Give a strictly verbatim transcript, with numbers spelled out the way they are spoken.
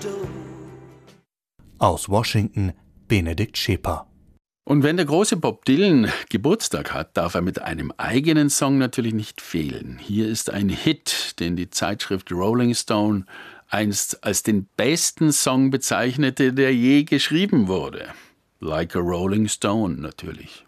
Aus Washington, Benedikt Scheper. Und wenn der große Bob Dylan Geburtstag hat, darf er mit einem eigenen Song natürlich nicht fehlen. Hier ist ein Hit, den die Zeitschrift Rolling Stone einst als den besten Song bezeichnete, der je geschrieben wurde. Like a Rolling Stone natürlich.